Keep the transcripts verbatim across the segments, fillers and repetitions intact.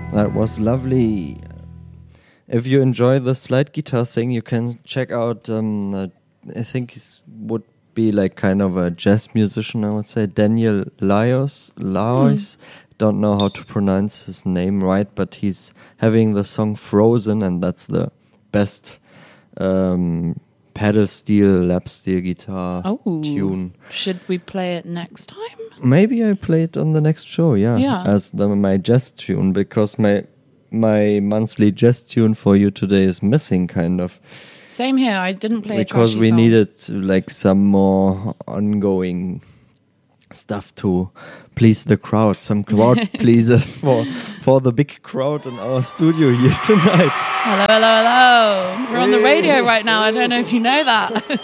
That was lovely. If you enjoy the slide guitar thing, you can check out, um, uh, I think he would be like kind of a jazz musician, I would say, Daniel Laios. Laios. Mm. Don't know how to pronounce his name right, but he's having the song Frozen, and that's the best um, pedal steel, lap steel guitar oh, tune. Should we play it next time? Maybe I play it on the next show, yeah, yeah. as the, my jazz tune, because my my monthly jazz tune for you today is missing, kind of. Same here. I didn't play because a we song. needed like some more ongoing stuff to please the crowd, some crowd pleasers for for the big crowd in our studio here tonight. Hello, hello, hello. We're on the radio right now. I don't know if you know that.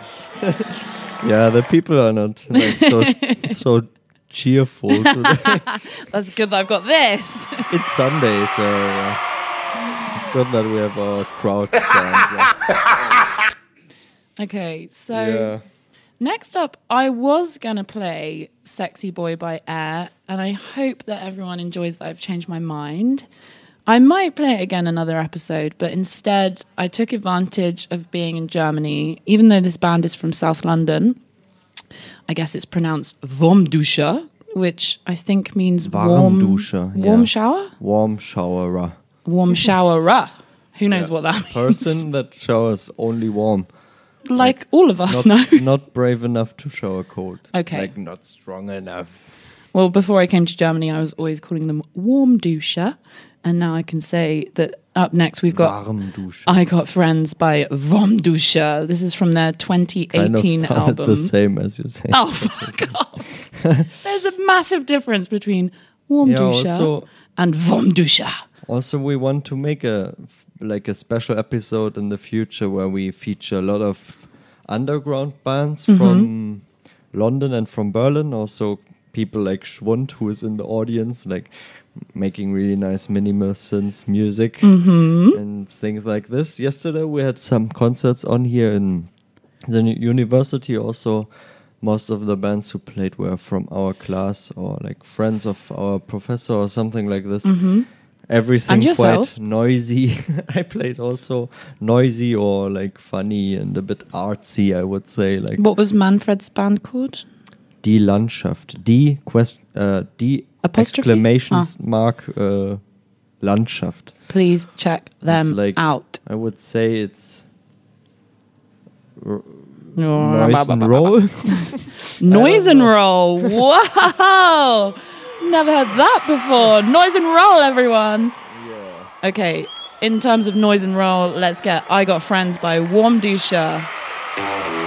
Yeah, the people are not like, so so cheerful today. That's good that I've got this. It's Sunday, so uh, it's good that we have our crowd sound. Yeah. Okay, so yeah. Next up, I was going to play Sexy Boy by Air, and I hope that everyone enjoys that I've changed my mind. I might play it again another episode, but instead I took advantage of being in Germany, even though this band is from South London. I guess it's pronounced Warmduscher, which I think means warm, Warmduscher, yeah. warm shower? Warm showerer. Warm showerer. Who knows yeah. what that means? Person that showers only warm. Like, like all of us, not, no? Not brave enough to shower cold. Okay. Like not strong enough. Well, before I came to Germany, I was always calling them Warmduscher. And now I can say that up next we've got Warmduscher. I Got Friends by Warmduscher. This is from their twenty eighteen kind of album. the same as you say. Oh, fuck off. There's a massive difference between Warmduscher yeah, also, and Warmduscher. Also, we want to make a like a special episode in the future where we feature a lot of underground bands mm-hmm. from London and from Berlin. Also, people like Schwund, who is in the audience, like making really nice minimal synth music mm-hmm. and things like this. Yesterday we had some concerts on here in the university. Also, most of the bands who played were from our class or like friends of our professor or something like this. Mm-hmm. Everything quite noisy. I played also noisy or like funny and a bit artsy, I would say. Like, what was Manfred's band called? Die Landschaft. Die quest. Uh, die Apostrophe? exclamations ah. mark uh, Landschaft. Please check them like, out. I would say it's r- no, noise and roll. Noise and roll. Wow. Never heard that before. Noise and roll, everyone. Yeah. Okay, in terms of noise and roll, let's get I Got Friends by Warmduscher.